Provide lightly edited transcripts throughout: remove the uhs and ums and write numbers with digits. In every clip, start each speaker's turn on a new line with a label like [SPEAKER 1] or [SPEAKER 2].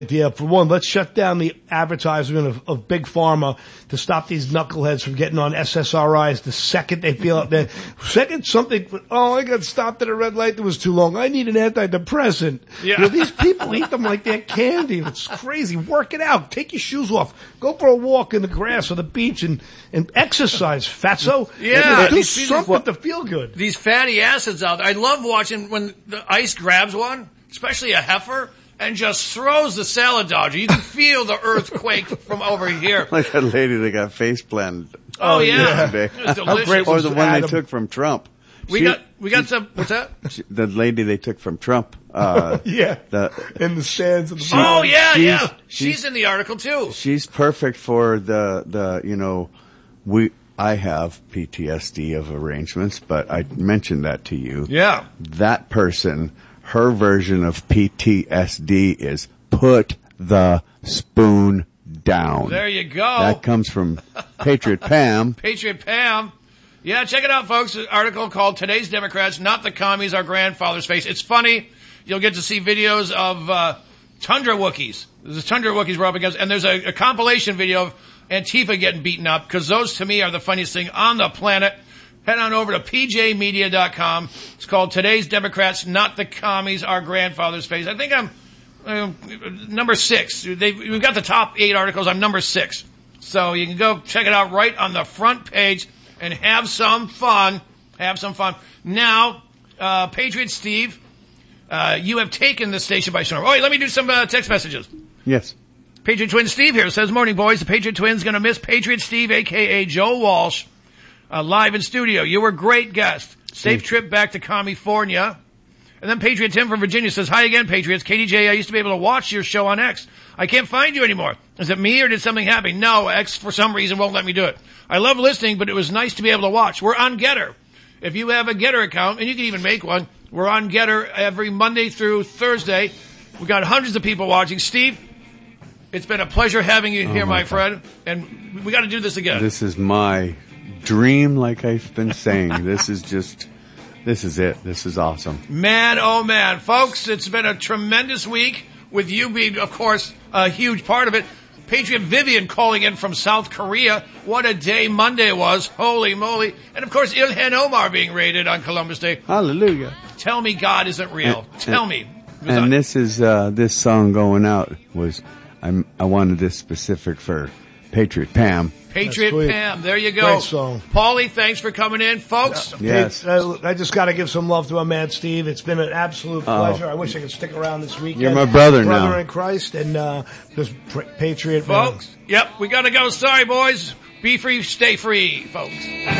[SPEAKER 1] idea. For one, let's shut down the advertisement of Big Pharma to stop these knuckleheads from getting on SSRIs the second they feel it. Second something, I got stopped at a red light that was too long. I need an antidepressant.
[SPEAKER 2] Yeah.
[SPEAKER 1] These people eat them like they're candy. It's crazy. Work it out. Take your shoes off. Go for a walk in the grass or the beach and exercise, fatso.
[SPEAKER 2] Yeah.
[SPEAKER 1] Do something to feel good.
[SPEAKER 2] These fatty acids out there. I love watching when the ice grabs one, especially a heifer, and just throws the salad dodger. You can feel the earthquake from over here.
[SPEAKER 3] Like that lady that got face planted.
[SPEAKER 2] Oh, yeah.
[SPEAKER 3] It
[SPEAKER 2] was delicious.
[SPEAKER 3] Or the one Adam. They took from Trump.
[SPEAKER 2] We got some, what's that?
[SPEAKER 3] The lady they took from Trump.
[SPEAKER 1] Yeah. In the stands of the
[SPEAKER 2] Oh, yeah. She's in the article too.
[SPEAKER 3] She's perfect for I have PTSD of arrangements, but I mentioned that to you.
[SPEAKER 2] Yeah.
[SPEAKER 3] That person, her version of PTSD is put the spoon down.
[SPEAKER 2] There you go.
[SPEAKER 3] That comes from Patriot Pam.
[SPEAKER 2] Patriot Pam. Yeah, check it out, folks. An article called Today's Democrats, Not the Commies, Our Grandfather's Face. It's funny. You'll get to see videos of Tundra Wookiees. The Tundra Wookiees we're up against. And there's a compilation video of Antifa getting beaten up, because those, to me, are the funniest thing on the planet. Head on over to pjmedia.com. It's called Today's Democrats, Not the Commies, Our Grandfather's Face. I think I'm number 6. We've got the top 8 articles. I'm number 6. So you can go check it out right on the front page and have some fun. Have some fun. Now, Patriot Steve, you have taken the station by storm. Oh, wait, let me do some text messages.
[SPEAKER 3] Yes.
[SPEAKER 2] Patriot Twin Steve here says, morning, boys. The Patriot Twin's going to miss Patriot Steve, a.k.a. Joe Walsh, live in studio. You were a great guest. Safe trip back to California. And then Patriot Tim from Virginia says, hi again, Patriots. KDJ, I used to be able to watch your show on X. I can't find you anymore. Is it me or did something happen? No, X for some reason won't let me do it. I love listening, but it was nice to be able to watch. We're on Getter. If you have a Getter account, and you can even make one, we're on Getter every Monday through Thursday. We've got hundreds of people watching. Steve, it's been a pleasure having you here, my friend. And we got to do this again.
[SPEAKER 3] This is my dream, like I've been saying. This is it. This is awesome.
[SPEAKER 2] Man, oh man. Folks, it's been a tremendous week with you being, of course, a huge part of it. Patriot Vivian calling in from South Korea. What a day Monday was. Holy moly. And, of course, Ilhan Omar being raided on Columbus Day.
[SPEAKER 3] Hallelujah.
[SPEAKER 2] Tell me God isn't real. Tell me.
[SPEAKER 3] And this is this song going out was I wanted this specific for Patriot Pam.
[SPEAKER 2] Patriot Pam, there you go.
[SPEAKER 1] Great song.
[SPEAKER 2] Paulie, thanks for coming in. Folks.
[SPEAKER 3] Yes.
[SPEAKER 1] I just got to give some love to my man Steve. It's been an absolute pleasure. I wish I could stick around this weekend.
[SPEAKER 3] You're my brother now.
[SPEAKER 1] Brother in Christ and just Patriot.
[SPEAKER 2] Folks, yep, we got to go. Sorry, boys. Be free, stay free, folks.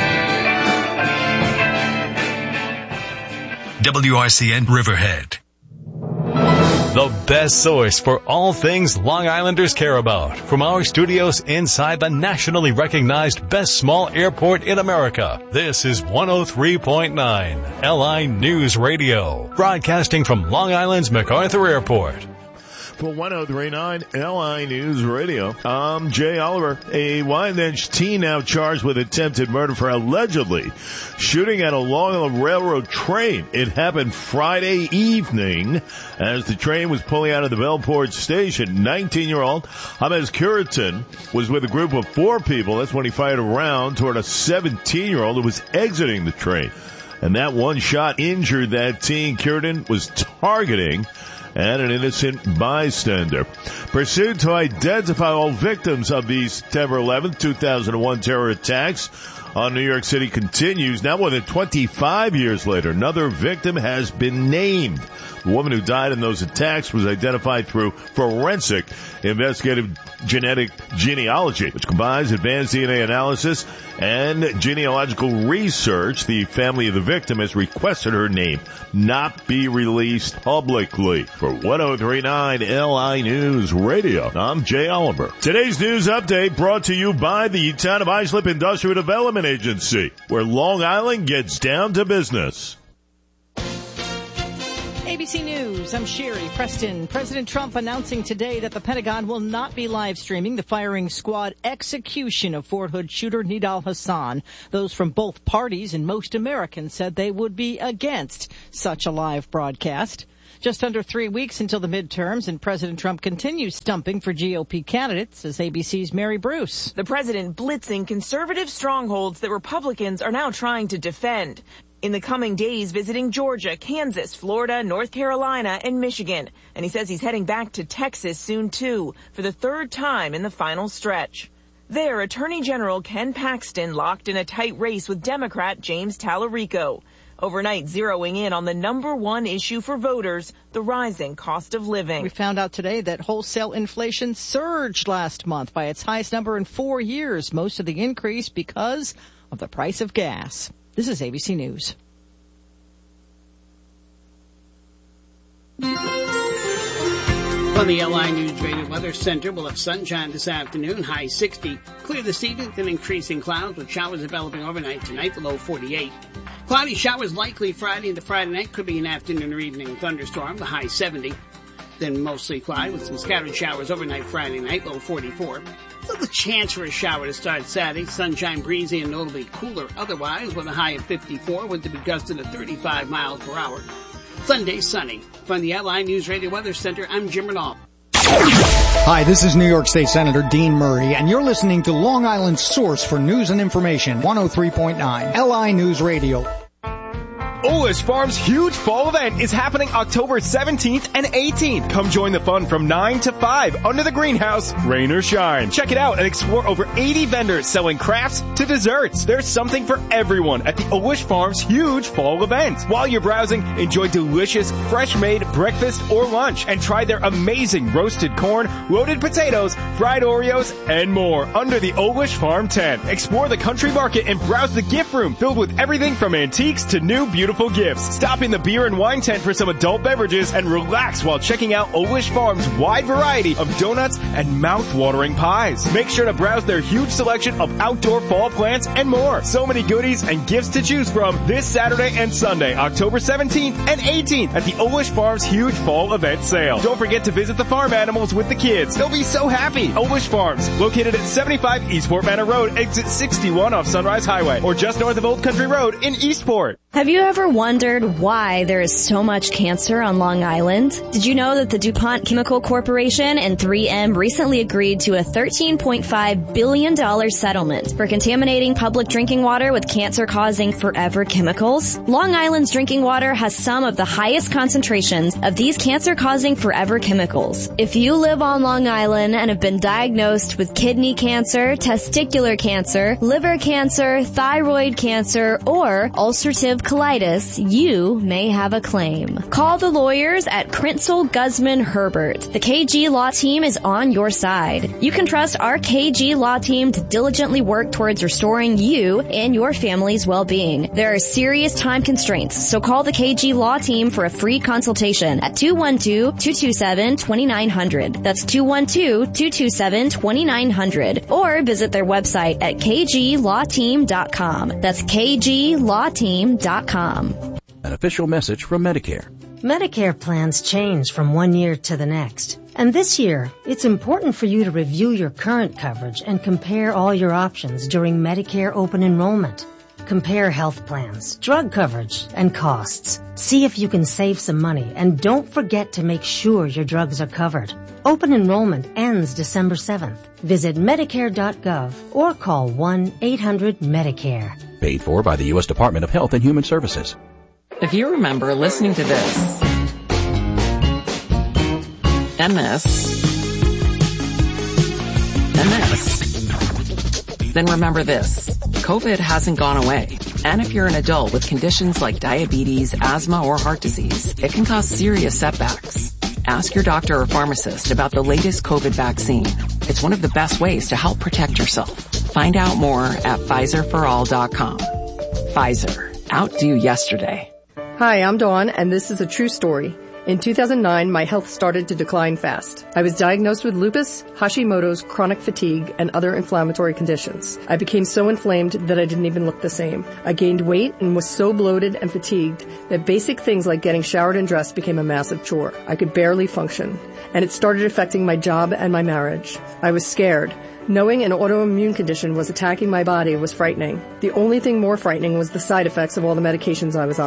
[SPEAKER 4] WRCN Riverhead. The best source for all things Long Islanders care about. From our studios inside the nationally recognized best small airport in America, this is 103.9 LI News Radio. Broadcasting from Long Island's MacArthur Airport.
[SPEAKER 5] For 103.9 LI News Radio, I'm Jay Oliver. A Wyandanch teen now charged with attempted murder for allegedly shooting at a Long Island Railroad train. It happened Friday evening as the train was pulling out of the Bellport station. 19-year-old James Curitan was with a group of 4 people. That's when he fired a round toward a 17-year-old who was exiting the train. And that one shot injured that teen. Curitan was targeting and an innocent bystander. Pursuit to identify all victims of these September 11th, 2001 terror attacks on New York City continues. Now more than 25 years later, another victim has been named. The woman who died in those attacks was identified through forensic investigative genetic genealogy, which combines advanced DNA analysis and genealogical research. The family of the victim has requested her name not be released publicly. For 103.9 LI News Radio, I'm Jay Oliver. Today's news update brought to you by the Town of Islip Industrial Development Agency, where Long Island gets down to business.
[SPEAKER 6] ABC News, I'm Sherry Preston. President Trump announcing today that the Pentagon will not be live streaming the firing squad execution of Fort Hood shooter Nidal Hasan. Those from both parties and most Americans said they would be against such a live broadcast. Just under 3 weeks until the midterms, and President Trump continues stumping for GOP candidates, says ABC's Mary Bruce.
[SPEAKER 7] The president blitzing conservative strongholds that Republicans are now trying to defend. In the coming days, visiting Georgia, Kansas, Florida, North Carolina, and Michigan. And he says he's heading back to Texas soon, too, for the third time in the final stretch. There, Attorney General Ken Paxton locked in a tight race with Democrat James Tallarico. Overnight zeroing in on the number one issue for voters, the rising cost of living.
[SPEAKER 6] We found out today that wholesale inflation surged last month by its highest number in 4 years, most of the increase because of the price of gas. This is ABC News.
[SPEAKER 8] From the LI News Radio Weather Center, we'll have sunshine this afternoon, high 60. Clear this evening, then increasing clouds with showers developing overnight tonight, the low 48. Cloudy showers likely Friday into Friday night. Could be an afternoon or evening thunderstorm, the high 70. Then mostly cloudy with some scattered showers overnight Friday night, low 44. So the chance for a shower to start Saturday. Sunshine, breezy, and notably cooler otherwise with a high of 54, with to be gusted at 35 miles per hour. Sunday, sunny. From the LI News Radio Weather Center, I'm Jim Renault.
[SPEAKER 9] Hi, this is New York State Senator Dean Murray, and you're listening to Long Island's source for news and information, 103.9 LI News Radio.
[SPEAKER 10] Olish Farms' huge fall event is happening October 17th and 18th. Come join the fun from 9 to 5 under the greenhouse, rain or shine. Check it out and explore over 80 vendors selling crafts to desserts. There's something for everyone at the Olish Farms' huge fall event. While you're browsing, enjoy delicious, fresh-made breakfast or lunch and try their amazing roasted corn, loaded potatoes, fried Oreos, and more under the Olish Farm tent. Explore the country market and browse the gift room filled with everything from antiques to new beautiful gifts. Stop in the beer and wine tent for some adult beverages and relax while checking out Olish Farms' wide variety of donuts and mouth-watering pies. Make sure to browse their huge selection of outdoor fall plants and more. So many goodies and gifts to choose from this Saturday and Sunday, October 17th and 18th at the Olish Farms' huge fall event sale. Don't forget to visit the farm animals with the kids. They'll be so happy. Olish Farms, located at 75 Eastport Manor Road, exit 61 off Sunrise Highway, or just north of Old Country Road in Eastport.
[SPEAKER 11] Have you ever wondered why there is so much cancer on Long Island? Did you know that the DuPont Chemical Corporation and 3M recently agreed to a $13.5 billion settlement for contaminating public drinking water with cancer-causing forever chemicals? Long Island's drinking water has some of the highest concentrations of these cancer-causing forever chemicals. If you live on Long Island and have been diagnosed with kidney cancer, testicular cancer, liver cancer, thyroid cancer, or ulcerative colitis, you may have a claim. Call the lawyers at Krinsel, Guzman, Herbert. The KG Law Team is on your side. You can trust our KG Law Team to diligently work towards restoring you and your family's well-being. There are serious time constraints, so call the KG Law Team for a free consultation at 212-227-2900. That's 212-227-2900. Or visit their website at kglawteam.com. That's kglawteam.com.
[SPEAKER 12] An official message from Medicare.
[SPEAKER 13] Medicare plans change from one year to the next. And this year, it's important for you to review your current coverage and compare all your options during Medicare open enrollment. Compare health plans, drug coverage, and costs. See if you can save some money, and don't forget to make sure your drugs are covered. Open enrollment ends December 7th. Visit Medicare.gov or call 1-800-MEDICARE.
[SPEAKER 12] Paid for by the U.S. Department of Health and Human Services.
[SPEAKER 14] If you remember listening to this, and this, and this, then remember this. COVID hasn't gone away. And if you're an adult with conditions like diabetes, asthma, or heart disease, it can cause serious setbacks. Ask your doctor or pharmacist about the latest COVID vaccine. It's one of the best ways to help protect yourself. Find out more at PfizerForAll.com. Pfizer. Outdo yesterday.
[SPEAKER 15] Hi, I'm Dawn, and this is a true story. In 2009, my health started to decline fast. I was diagnosed with lupus, Hashimoto's, chronic fatigue, and other inflammatory conditions. I became so inflamed that I didn't even look the same. I gained weight and was so bloated and fatigued that basic things like getting showered and dressed became a massive chore. I could barely function, and it started affecting my job and my marriage. I was scared. Knowing an autoimmune condition was attacking my body was frightening. The only thing more frightening was the side effects of all the medications I was on.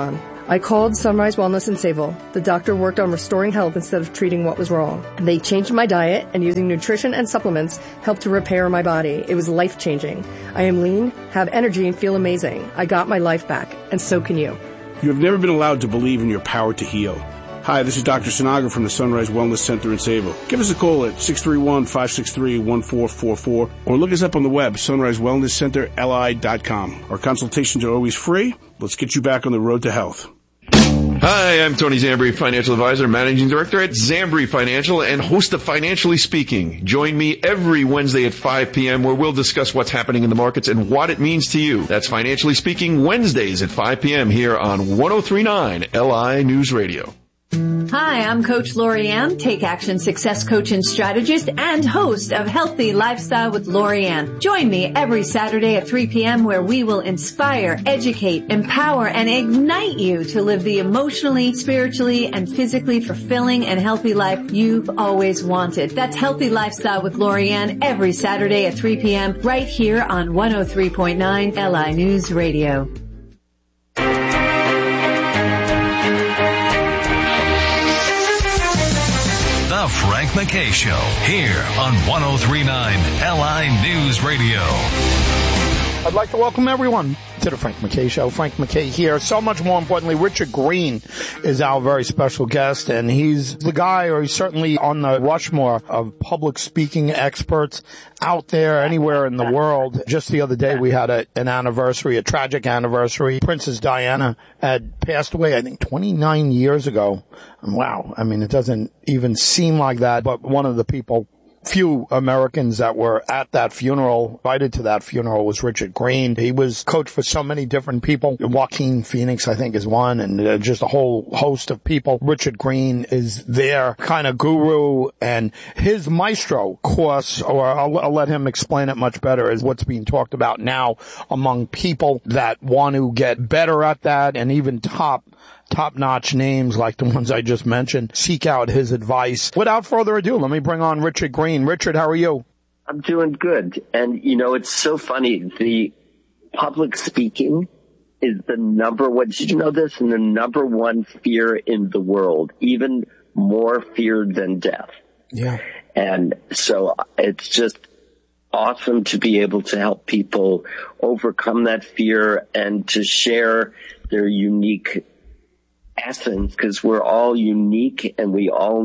[SPEAKER 15] I called Sunrise Wellness in Sayville. The doctor worked on restoring health instead of treating what was wrong. They changed my diet, and using nutrition and supplements helped to repair my body. It was life-changing. I am lean, have energy, and feel amazing. I got my life back, and so can you.
[SPEAKER 16] You have never been allowed to believe in your power to heal. Hi, this is Dr. Sinaga from the Sunrise Wellness Center in Sayville. Give us a call at 631-563-1444 or look us up on the web, sunrisewellnesscenterli.com. Our consultations are always free. Let's get you back on the road to health.
[SPEAKER 17] Hi, I'm Tony Zambri, Financial Advisor, Managing Director at Zambri Financial and host of Financially Speaking. Join me every Wednesday at 5 p.m. where we'll discuss what's happening in the markets and what it means to you. That's Financially Speaking Wednesdays at 5 p.m. here on 103.9 LI News Radio.
[SPEAKER 18] Hi, I'm Coach Lorianne, Take Action Success Coach and Strategist and host of Healthy Lifestyle with Lorianne. Join me every Saturday at 3 p.m. where we will inspire, educate, empower, and ignite you to live the emotionally, spiritually, and physically fulfilling and healthy life you've always wanted. That's Healthy Lifestyle with Lorianne every Saturday at 3 p.m. right here on 103.9 LI News Radio.
[SPEAKER 4] The Frank McKay Show, here on 103.9 LI News Radio.
[SPEAKER 19] I'd like to welcome everyone to the Frank McKay Show. Frank McKay here. So much more importantly, Richard Green is our very special guest, and he's the guy, or he's certainly on the Rushmore of public speaking experts out there anywhere in the world. Just the other day we had an anniversary, a tragic anniversary. Princess Diana had passed away, I think, 29 years ago. And wow, I mean, it doesn't even seem like that, but one of the few Americans that were at that funeral, invited to that funeral, was Richard Green. He was coach for so many different people. Joaquin Phoenix, I think, is one, and just a whole host of people. Richard Green is their kind of guru, and his maestro course, or I'll let him explain it much better, is what's being talked about now among people that want to get better at that, and even top-notch names like the ones I just mentioned. Seek out his advice. Without further ado, let me bring on Richard Green. Richard, how are you?
[SPEAKER 20] I'm doing good. And, you know, it's so funny. The public speaking is the number one, did you know this? And the number one fear in the world, even more feared than death.
[SPEAKER 19] Yeah.
[SPEAKER 20] And so it's just awesome to be able to help people overcome that fear and to share their unique essence, because we're all unique and we all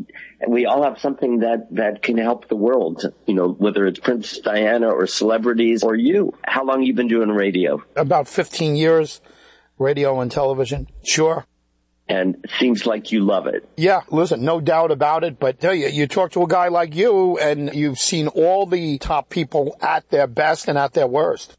[SPEAKER 20] have something that can help the world, you know, whether it's Princess Diana or celebrities or you. How long have you been doing radio?
[SPEAKER 19] About 15 years, radio and television. Sure.
[SPEAKER 20] And it seems like you love it.
[SPEAKER 19] Yeah, listen, no doubt about it, but tell you talk to a guy like you and you've seen all the top people at their best and at their worst.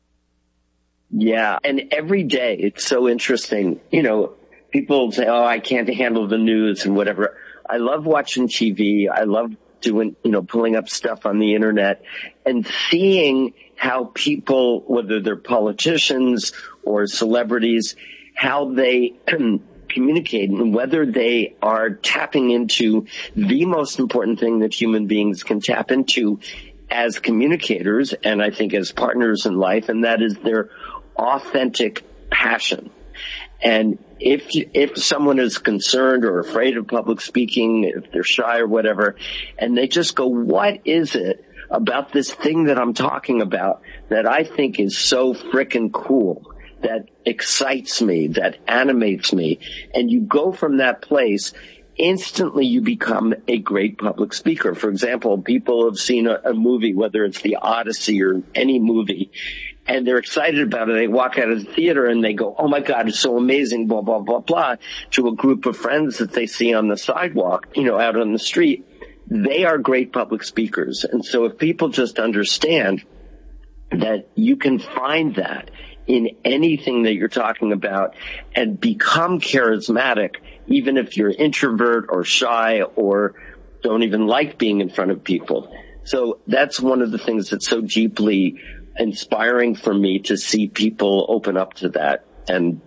[SPEAKER 20] Yeah, and every day it's so interesting, you know. People say, oh, I can't handle the news and whatever. I love watching TV. I love doing, you know, pulling up stuff on the internet and seeing how people, whether they're politicians or celebrities, how they communicate and whether they are tapping into the most important thing that human beings can tap into as communicators and I think as partners in life, and that is their authentic passion. And if someone is concerned or afraid of public speaking, if they're shy or whatever, and they just go, what is it about this thing that I'm talking about that I think is so frickin' cool, that excites me, that animates me, and you go from that place, instantly you become a great public speaker. For example, people have seen a movie, whether it's The Odyssey or any movie, and they're excited about it. They walk out of the theater and they go, oh my God, it's so amazing, blah, blah, blah, blah, to a group of friends that they see on the sidewalk, you know, out on the street. They are great public speakers. And so if people just understand that you can find that in anything that you're talking about and become charismatic, even if you're introvert or shy or don't even like being in front of people. So that's one of the things that's so deeply inspiring for me, to see people open up to that. And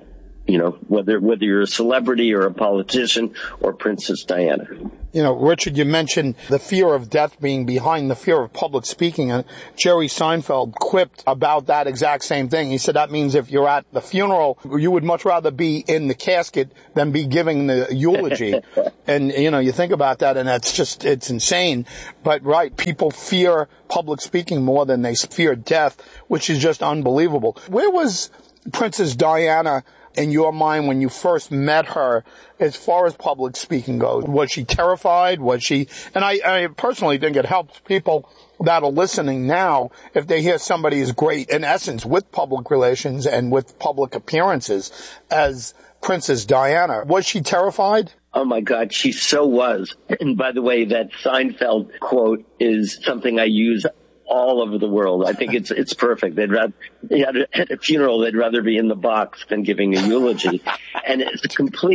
[SPEAKER 20] you know, whether you're a celebrity or a politician or Princess Diana.
[SPEAKER 19] You know, Richard, you mentioned the fear of death being behind the fear of public speaking, and Jerry Seinfeld quipped about that exact same thing. He said that means if you're at the funeral, you would much rather be in the casket than be giving the eulogy. And, you know, you think about that, and it's insane. But, right, people fear public speaking more than they fear death, which is just unbelievable. Where was Princess Diana in your mind when you first met her as far as public speaking goes? Was she terrified? And I personally think it helps people that are listening now if they hear somebody is great, in essence, with public relations and with public appearances as Princess Diana. Was she terrified?
[SPEAKER 20] Oh my God, she so was. And by the way, that Seinfeld quote is something I use all over the world. I think it's perfect. At a funeral, they'd rather be in the box than giving a eulogy. And it's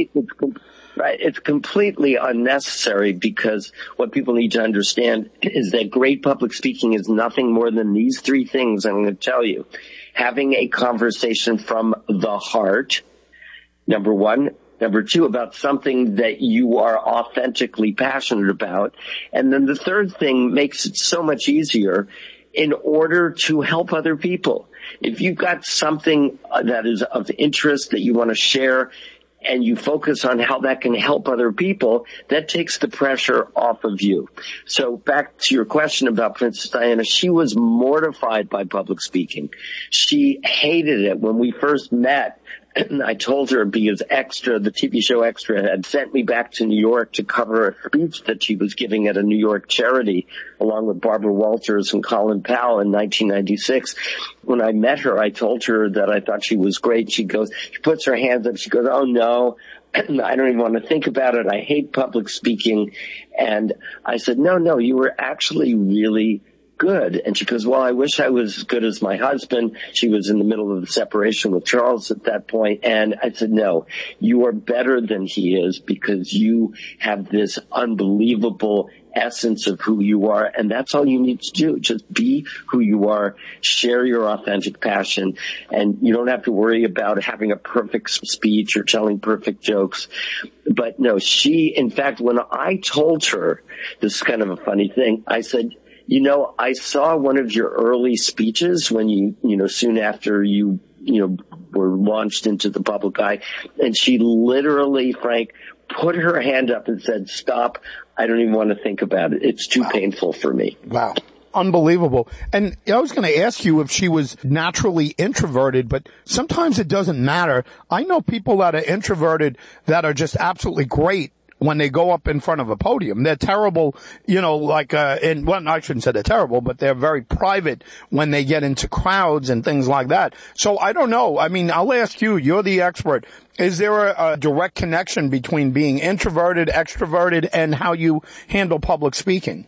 [SPEAKER 20] completely unnecessary, because what people need to understand is that great public speaking is nothing more than these three things I'm going to tell you. Having a conversation from the heart, number one. Number two, about something that you are authentically passionate about. And then the third thing makes it so much easier in order to help other people. If you've got something that is of interest that you want to share and you focus on how that can help other people, that takes the pressure off of you. So back to your question about Princess Diana, she was mortified by public speaking. She hated it. When we first met, I told her because the TV show Extra had sent me back to New York to cover a speech that she was giving at a New York charity along with Barbara Walters and Colin Powell in 1996. When I met her, I told her that I thought she was great. She puts her hands up. She goes, "Oh no, I don't even want to think about it. I hate public speaking." And I said, no, you were actually really good. And she goes, "Well, I wish I was as good as my husband." She was in the middle of the separation with Charles at that point. And I said, "No, you are better than he is, because you have this unbelievable essence of who you are, and that's all you need to do. Just be who you are, share your authentic passion, and you don't have to worry about having a perfect speech or telling perfect jokes." But no, in fact, when I told her, this is kind of a funny thing, I said, "You know, I saw one of your early speeches when you soon after you were launched into the public eye." And she literally, Frank, put her hand up and said, "Stop. I don't even want to think about it. It's too painful for me."
[SPEAKER 19] Wow. Unbelievable. And I was going to ask you if she was naturally introverted, but sometimes it doesn't matter. I know people that are introverted that are just absolutely great when they go up in front of a podium. They're terrible, I shouldn't say they're terrible, but they're very private when they get into crowds and things like that. So I don't know. I mean, I'll ask you, you're the expert. Is there a direct connection between being introverted, extroverted, and how you handle public speaking?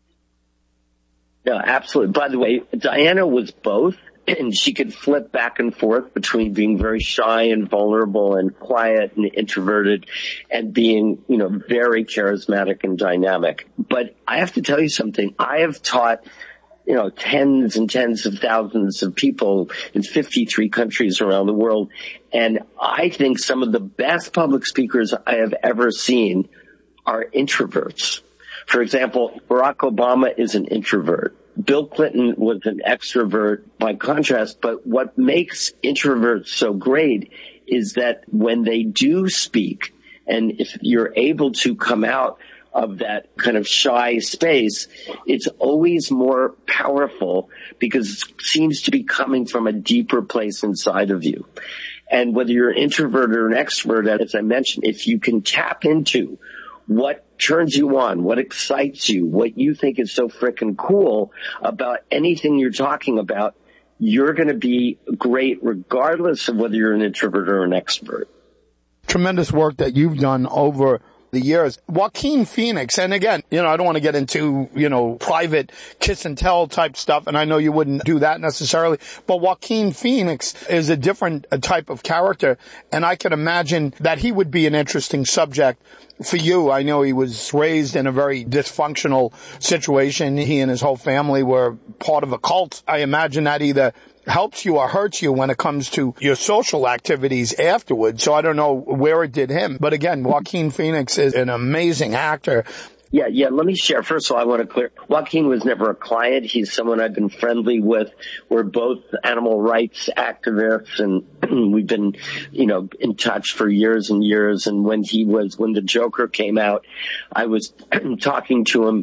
[SPEAKER 20] No, absolutely. By the way, Diana was both. And she could flip back and forth between being very shy and vulnerable and quiet and introverted and being, very charismatic and dynamic. But I have to tell you something. I have taught, tens and tens of thousands of people in 53 countries around the world. And I think some of the best public speakers I have ever seen are introverts. For example, Barack Obama is an introvert. Bill Clinton was an extrovert by contrast, but what makes introverts so great is that when they do speak, and if you're able to come out of that kind of shy space, it's always more powerful because it seems to be coming from a deeper place inside of you. And whether you're an introvert or an extrovert, as I mentioned, if you can tap into what turns you on, what excites you, what you think is so frickin' cool about anything you're talking about, you're going to be great regardless of whether you're an introvert or an extrovert.
[SPEAKER 19] Tremendous work that you've done over the years. Joaquin Phoenix, and again, I don't want to get into, private kiss and tell type stuff, and I know you wouldn't do that necessarily, but Joaquin Phoenix is a different type of character, and I can imagine that he would be an interesting subject for you. I know he was raised in a very dysfunctional situation. He and his whole family were part of a cult. I imagine that either helps you or hurts you when it comes to your social activities afterwards. So I don't know where it did him. But again, Joaquin Phoenix is an amazing actor.
[SPEAKER 20] Yeah. Let me share. First of all, I want to clear. Joaquin was never a client. He's someone I've been friendly with. We're both animal rights activists, and we've been, in touch for years and years. And when the Joker came out, I was talking to him,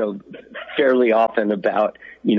[SPEAKER 20] fairly often about,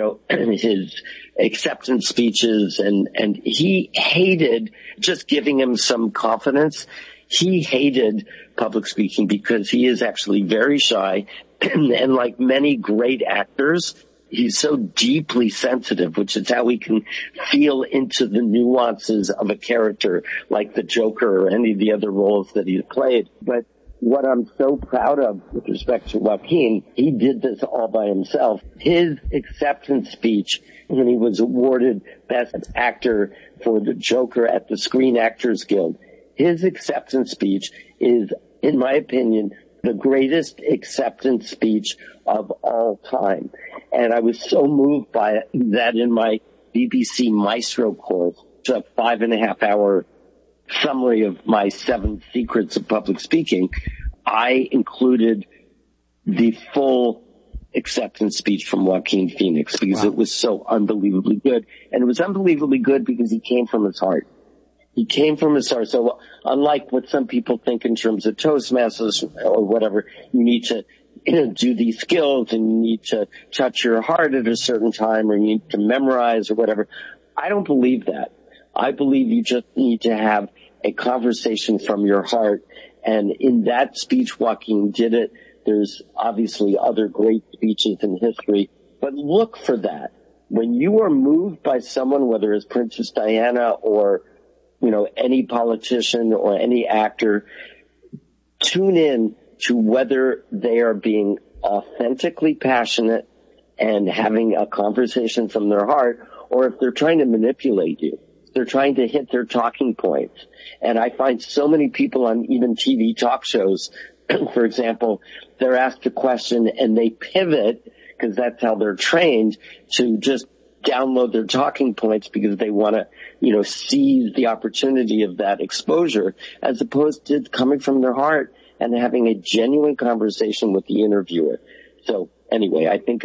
[SPEAKER 20] his acceptance speeches, and he hated just giving him some confidence. He hated public speaking because he is actually very shy, and like many great actors, he's so deeply sensitive, which is how he can feel into the nuances of a character like the Joker or any of the other roles that he's played. But what I'm so proud of with respect to Joaquin, he did this all by himself. His acceptance speech when he was awarded Best Actor for the Joker at the Screen Actors Guild, his acceptance speech is, in my opinion, the greatest acceptance speech of all time. And I was so moved by it that in my BBC Maestro course, it's a 5.5-hour summary of my 7 secrets of public speaking, I included the full acceptance speech from Joaquin Phoenix because it was so unbelievably good. And it was unbelievably good because he came from his heart. He came from his heart. So unlike what some people think in terms of Toastmasters or whatever, you need to do these skills and you need to touch your heart at a certain time or you need to memorize or whatever. I don't believe that. I believe you just need to have a conversation from your heart. And in that speech, Joaquin did it. There's obviously other great speeches in history, but look for that. When you are moved by someone, whether it's Princess Diana or any politician or any actor, tune in to whether they are being authentically passionate and having a conversation from their heart, or if they're trying to manipulate you. They're trying to hit their talking points. And I find so many people on even TV talk shows, for example, they're asked a question and they pivot because that's how they're trained to just download their talking points because they want to, seize the opportunity of that exposure as opposed to coming from their heart and having a genuine conversation with the interviewer. So anyway, I think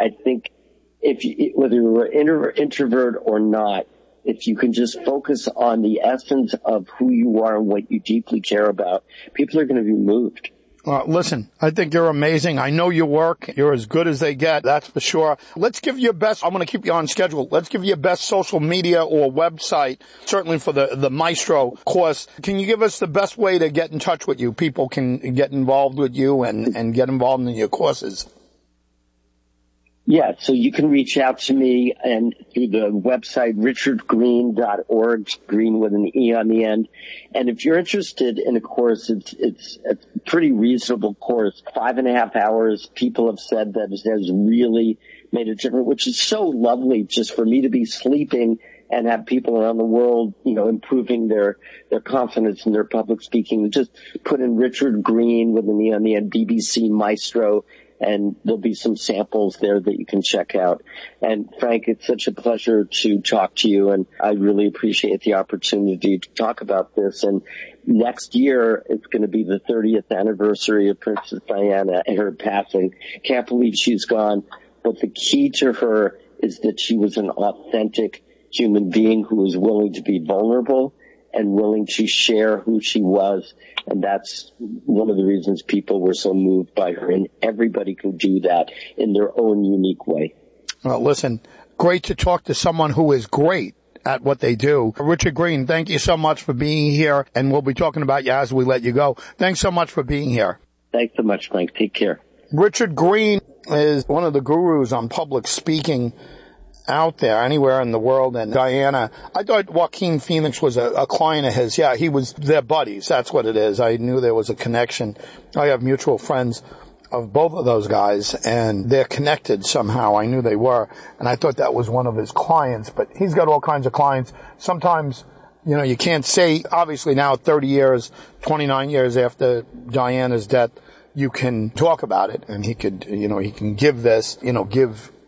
[SPEAKER 20] whether you're an introvert or not, if you can just focus on the essence of who you are and what you deeply care about, people are going to be moved.
[SPEAKER 19] Listen, I think you're amazing. I know your work. You're as good as they get, that's for sure. Let's give you your best. I'm going to keep you on schedule. Let's give you your best social media or website, certainly for the Maestro course. Can you give us the best way to get in touch with you? People can get involved with you and get involved in your courses.
[SPEAKER 20] Yeah, so you can reach out to me and through the website richardgreen.org, green with an E on the end. And if you're interested in a course, it's a pretty reasonable course. 5.5 hours. People have said that it has really made a difference, which is so lovely just for me to be sleeping and have people around the world, improving their confidence in their public speaking. Just put in Richard Green with an E on the end, BBC Maestro, and there'll be some samples there that you can check out. And Frank, it's such a pleasure to talk to you, and I really appreciate the opportunity to talk about this. And next year, it's going to be the 30th anniversary of Princess Diana and her passing. Can't believe she's gone, but the key to her is that she was an authentic human being who was willing to be vulnerable and willing to share who she was. And that's one of the reasons people were so moved by her. And everybody can do that in their own unique way.
[SPEAKER 19] Well, listen, great to talk to someone who is great at what they do. Richard Green, thank you so much for being here. And we'll be talking about you as we let you go. Thanks so much for being here.
[SPEAKER 20] Thanks so much, Frank. Take care.
[SPEAKER 19] Richard Green is one of the gurus on public speaking out there anywhere in the world. And Diana, I thought Joaquin Phoenix was a client of his. Yeah, he was their buddies. That's what it is. I knew there was a connection. I have mutual friends of both of those guys, and they're connected somehow. I knew they were, and I thought that was one of his clients. But he's got all kinds of clients. Sometimes, you can't say, obviously now 30 years, 29 years after Diana's death, you can talk about it, and he could, he can give this, give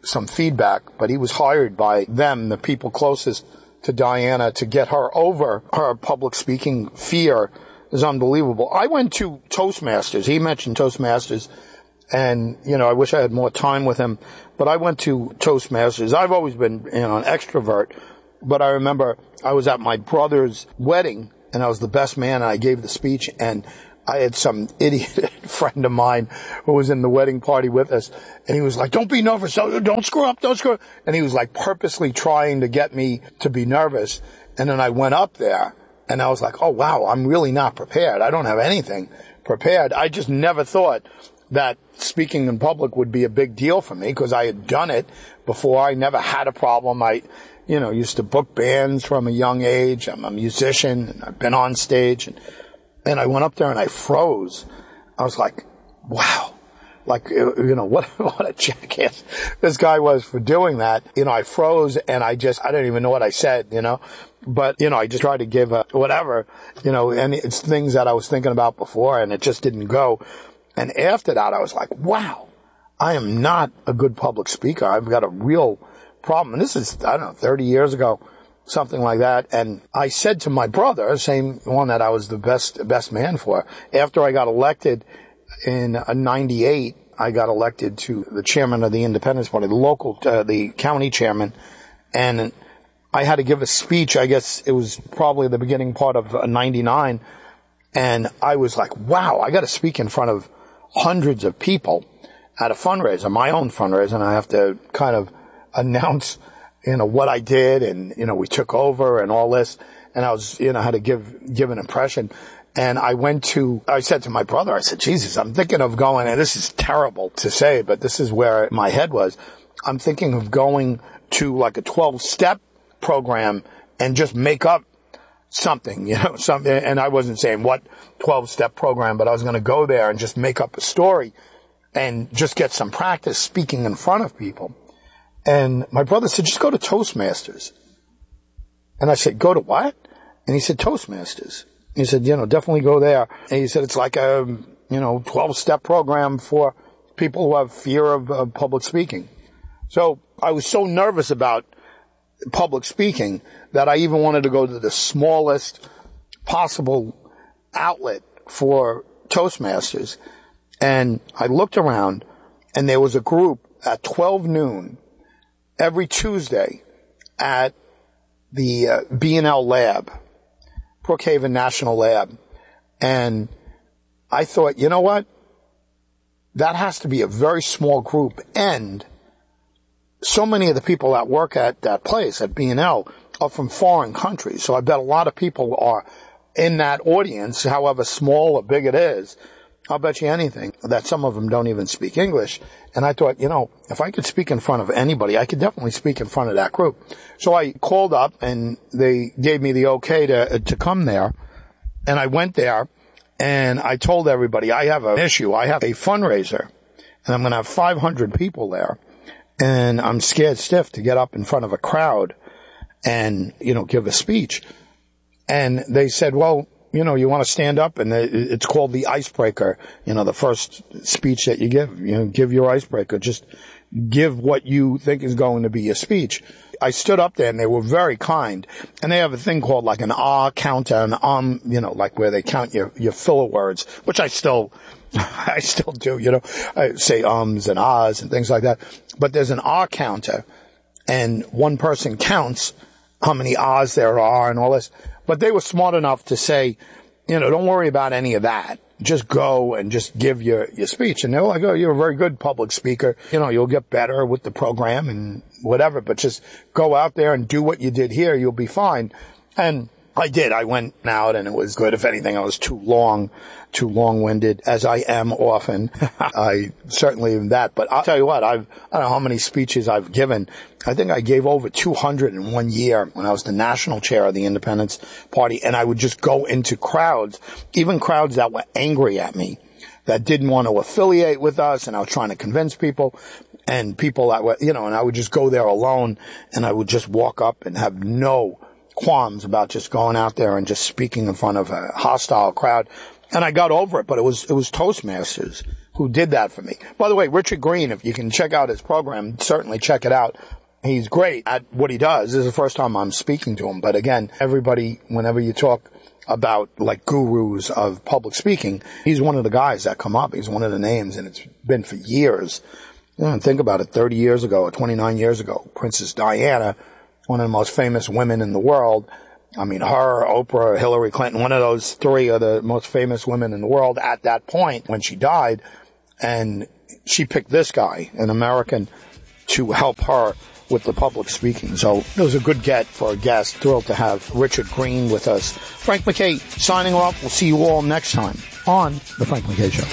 [SPEAKER 19] some feedback, but he was hired by them, the people closest to Diana, to get her over her public speaking fear. Is unbelievable. I went to Toastmasters. He mentioned Toastmasters, and, I wish I had more time with him, but I went to Toastmasters. I've always been, an extrovert, but I remember I was at my brother's wedding, and I was the best man, and I gave the speech, and I had some idiot friend of mine who was in the wedding party with us, and he was like, don't be nervous, don't screw up, and he was like purposely trying to get me to be nervous, and then I went up there, and I was like, oh wow, I'm really not prepared. I don't have anything prepared. I just never thought that speaking in public would be a big deal for me, because I had done it before. I never had a problem. I, used to book bands from a young age. I'm a musician, and I've been on stage, and I went up there and I froze. I was like, wow. Like, what a jackass this guy was for doing that. I froze, and I didn't even know what I said, but, I just tried to give whatever, and it's things that I was thinking about before, and it just didn't go. And after that, I was like, wow, I am not a good public speaker. I've got a real problem. And this is, 30 years ago, something like that. And I said to my brother, same one that I was the best man for, after I got elected in 98, I got elected to the chairman of the Independence Party, the county chairman, and I had to give a speech. I guess it was probably the beginning part of 99, and I was like, wow, I got to speak in front of hundreds of people at a fundraiser, my own fundraiser, and I have to kind of announce, what I did, and, we took over and all this, and I was, had to give an impression. And I said to my brother, I said, Jesus, I'm thinking of going, and this is terrible to say, but this is where my head was. I'm thinking of going to like a 12-step program and just make up something, something. And I wasn't saying what 12-step program, but I was going to go there and just make up a story and just get some practice speaking in front of people. And my brother said, just go to Toastmasters. And I said, go to what? And he said, Toastmasters. He said, definitely go there. And he said, it's like a, 12-step program for people who have fear of public speaking. So I was so nervous about public speaking that I even wanted to go to the smallest possible outlet for Toastmasters. And I looked around, and there was a group at 12 noon every Tuesday at the B&L Lab, Brookhaven National Lab. And I thought, you know what? That has to be a very small group. And so many of the people that work at that place, at B&L, are from foreign countries. So I bet a lot of people are in that audience, however small or big it is. I'll bet you anything that some of them don't even speak English. And I thought, if I could speak in front of anybody, I could definitely speak in front of that group. So I called up, and they gave me the okay to come there. And I went there, and I told everybody, I have an issue. I have a fundraiser, and I'm going to have 500 people there. And I'm scared stiff to get up in front of a crowd and, give a speech. And they said, well, you want to stand up, and it's called the icebreaker. The first speech that you give, give your icebreaker. Just give what you think is going to be your speech. I stood up there, and they were very kind. And they have a thing called like an counter, an like where they count your filler words, which I still do, I say ums and ahs and things like that. But there's an counter, and one person counts how many ahs there are and all this. But they were smart enough to say, don't worry about any of that. Just go and just give your speech. And they were like, oh, you're a very good public speaker. You'll get better with the program and whatever, but just go out there and do what you did here. You'll be fine. And I did. I went out, and it was good. If anything, I was too long-winded, as I am often. I certainly am that. But I'll tell you what, I don't know how many speeches I've given. I think I gave over 200 in 1 year when I was the national chair of the Independence Party. And I would just go into crowds, even crowds that were angry at me, that didn't want to affiliate with us. And I was trying to convince people, and people that were, and I would just go there alone, and I would just walk up and have no qualms about just going out there and just speaking in front of a hostile crowd. And I got over it, but it was Toastmasters who did that for me. By the way, Richard Green, if you can check out his program, certainly check it out. He's great at what he does. This is the first time I'm speaking to him. But again, everybody, whenever you talk about like gurus of public speaking, he's one of the guys that come up. He's one of the names, and it's been for years. Think about it, 30 years ago or 29 years ago, Princess Diana, one of the most famous women in the world. I mean, her, Oprah, Hillary Clinton, one of those three are the most famous women in the world at that point when she died. And she picked this guy, an American, to help her with the public speaking. So it was a good get for a guest. Thrilled to have Richard Green with us. Frank McKay signing off. We'll see you all next time on The Frank McKay Show.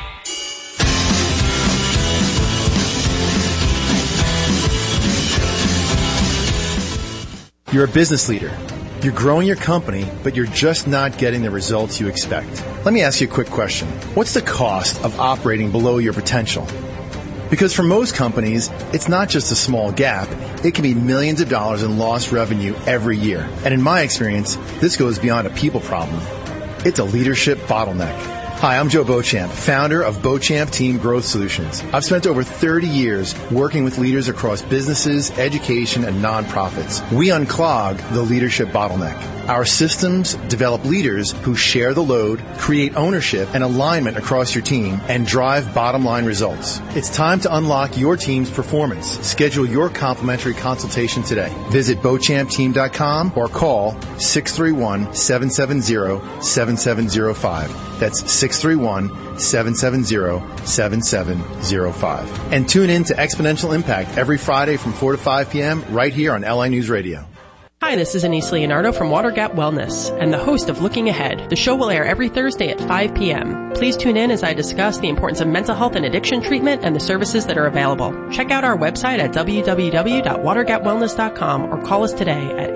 [SPEAKER 21] You're a business leader. You're growing your company, but you're just not getting the results you expect. Let me ask you a quick question. What's the cost of operating below your potential? Because for most companies, it's not just a small gap. It can be millions of dollars in lost revenue every year. And in my experience, this goes beyond a people problem. It's a leadership bottleneck. Hi, I'm Joe Beauchamp, founder of Beauchamp Team Growth Solutions. I've spent over 30 years working with leaders across businesses, education, and nonprofits. We unclog the leadership bottleneck. Our systems develop leaders who share the load, create ownership and alignment across your team, and drive bottom-line results. It's time to unlock your team's performance. Schedule your complimentary consultation today. Visit BeauchampTeam.com or call 631-770-7705. That's 631-770-7705. And tune in to Exponential Impact every Friday from 4 to 5 p.m. right here on LI News Radio.
[SPEAKER 22] Hi, this is Anise Leonardo from Water Gap Wellness and the host of Looking Ahead. The show will air every Thursday at 5 p.m. Please tune in as I discuss the importance of mental health and addiction treatment and the services that are available. Check out our website at www.watergapwellness.com or call us today at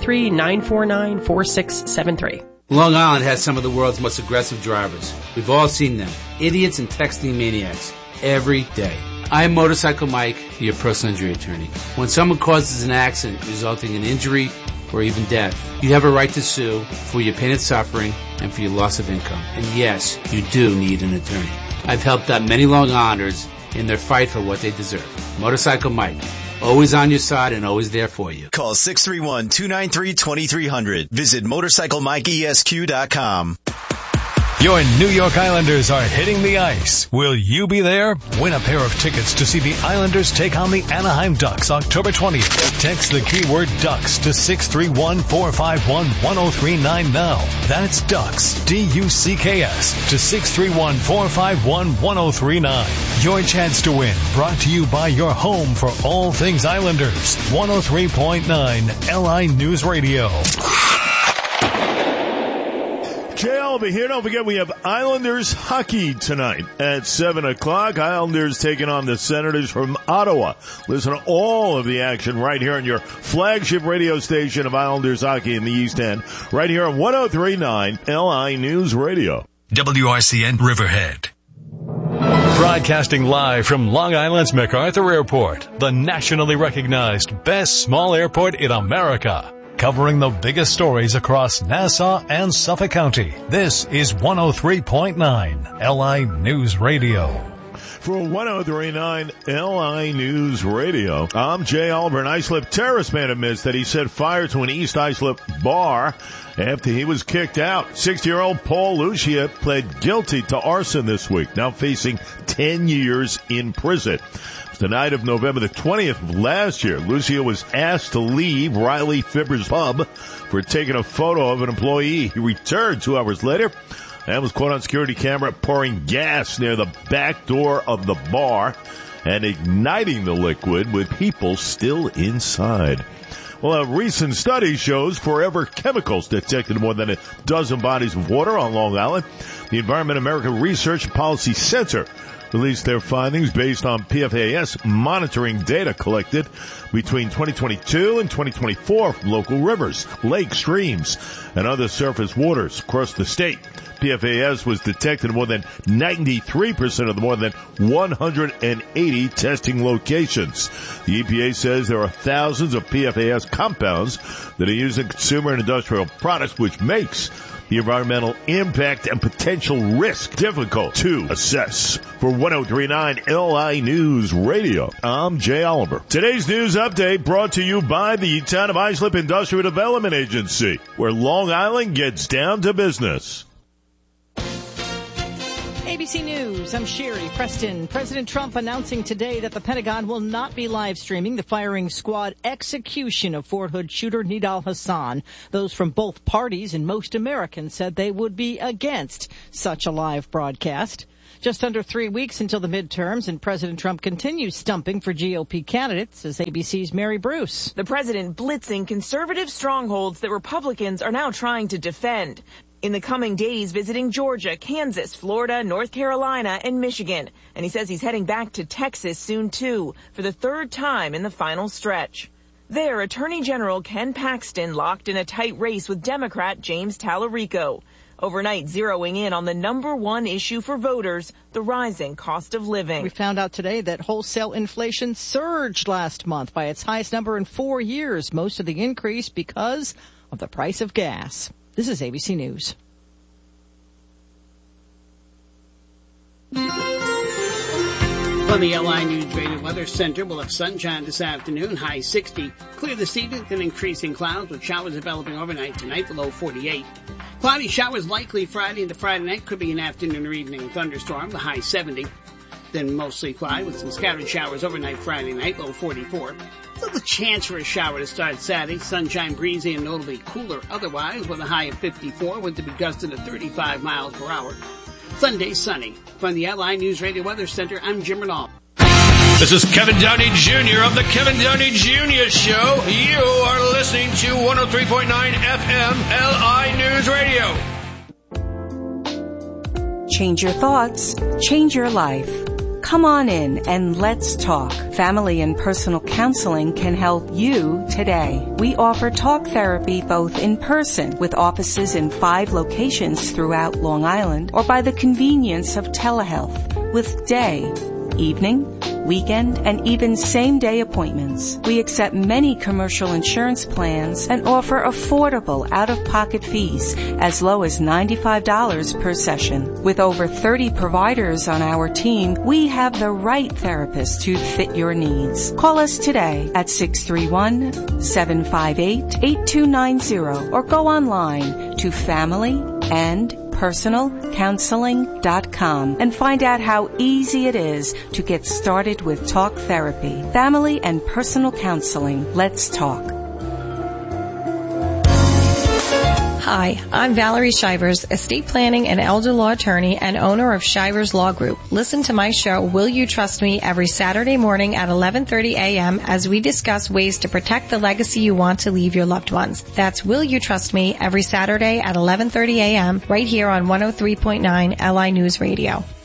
[SPEAKER 22] 833-949-4673.
[SPEAKER 23] Long Island has some of the world's most aggressive drivers. We've all seen them. Idiots and texting maniacs. Every day. I'm Motorcycle Mike, your personal injury attorney. When someone causes an accident resulting in injury or even death, you have a right to sue for your pain and suffering and for your loss of income. And yes, you do need an attorney. I've helped out many Long Islanders in their fight for what they deserve. Motorcycle Mike. Always on your side and always there for you.
[SPEAKER 24] Call 631-293-2300. Visit MotorcycleMikeESQ.com.
[SPEAKER 4] Your New York Islanders are hitting the ice. Will you be there? Win a pair of tickets to see the Islanders take on the Anaheim Ducks October 20th. Text the keyword Ducks to 631-451-1039 now. That's Ducks, D-U-C-K-S, to 631-451-1039. Your chance to win, brought to you by your home for all things Islanders. 103.9 LI News Radio.
[SPEAKER 5] Jay Oliver here. Don't forget we have Islanders hockey tonight at 7 o'clock. Islanders taking on the Senators from Ottawa. Listen to all of the action right here on your flagship radio station of Islanders hockey in the East End. Right here on 103.9 LI News Radio.
[SPEAKER 4] WRCN Riverhead. Broadcasting live from Long Island's MacArthur Airport, the nationally recognized best small airport in America. Covering the biggest stories across Nassau and Suffolk County. This is 103.9 LI News Radio.
[SPEAKER 5] For 103.9 LI News Radio, I'm Jay Oliver. An Islip terrorist man admits that he set fire to an East Islip bar after he was kicked out. 60-year-old Paul Lucia pled guilty to arson this week, now facing 10 years in prison. The night of November the 20th of last year, Lucia was asked to leave Riley Fibber's pub for taking a photo of an employee. He returned 2 hours later and was caught on security camera pouring gas near the back door of the bar and igniting the liquid with people still inside. Well, a recent study shows forever chemicals detected in more than a dozen bodies of water on Long Island. The Environment America Research and Policy Center released their findings based on PFAS monitoring data collected between 2022 and 2024 from local rivers, lakes, streams, and other surface waters across the state. PFAS was detected in more than 93% of the more than 180 testing locations. The EPA says there are thousands of PFAS compounds that are used in consumer and industrial products, which makes the environmental impact and potential risk difficult to assess. For 1039 LI News Radio, I'm Jay Oliver. Today's news update brought to you by the Town of Islip Industrial Development Agency, where Long Island gets down to business.
[SPEAKER 6] ABC News, I'm Sherry Preston. President Trump announcing today that the Pentagon will not be live streaming the firing squad execution of Fort Hood shooter Nidal Hasan. Those from both parties and most Americans said they would be against such a live broadcast. Just under 3 weeks until the midterms, and President Trump continues stumping for GOP candidates, as ABC's Mary Bruce.
[SPEAKER 7] The president blitzing conservative strongholds that Republicans are now trying to defend. In the coming days, visiting Georgia, Kansas, Florida, North Carolina, and Michigan. And he says he's heading back to Texas soon, too, for the third time in the final stretch. There, Attorney General Ken Paxton locked in a tight race with Democrat James Tallarico. Overnight, zeroing in on the number one issue for voters, the rising cost of living.
[SPEAKER 6] We found out today that wholesale inflation surged last month by its highest number in 4 years. Most of the increase because of the price of gas. This is ABC News.
[SPEAKER 8] From the LI News Radio Weather Center, we'll have sunshine this afternoon, high 60. Clear this evening, then increasing clouds with showers developing overnight tonight, the low 48. Cloudy showers likely Friday into Friday night. Could be an afternoon or evening thunderstorm, the high 70. Then mostly cloudy with some scattered showers overnight Friday night, low 44. Little chance for a shower to start Saturday. Sunshine, breezy, and notably cooler otherwise, with a high of 54, with to be gusting to 35 miles per hour. Sunday, sunny. From the LI News Radio Weather Center, I'm Jim Renaud.
[SPEAKER 1] This is Kevin Downey Jr. of the Kevin Downey Jr. Show. You are listening to 103.9 FM LI News Radio.
[SPEAKER 2] Change your thoughts. Change your life. Come on in and let's talk. Family and personal counseling can help you today. We offer talk therapy both in person with offices in 5 locations throughout Long Island or by the convenience of telehealth with day, evening, weekend, and even same-day appointments. We accept many commercial insurance plans and offer affordable out-of-pocket fees as low as $95 per session. With over 30 providers on our team, we have the right therapist to fit your needs. Call us today at 631-758-8290 or go online to familyandpersonalcounseling.com and find out how easy it is to get started with talk therapy. Family and personal counseling. Let's talk.
[SPEAKER 3] Hi, I'm Valerie Shivers, estate planning and elder law attorney and owner of Shivers Law Group. Listen to my show, Will You Trust Me, every Saturday morning at 11:30 a.m. as we discuss ways to protect the legacy you want to leave your loved ones. That's Will You Trust Me, every Saturday at 11:30 a.m. right here on 103.9 LI News Radio.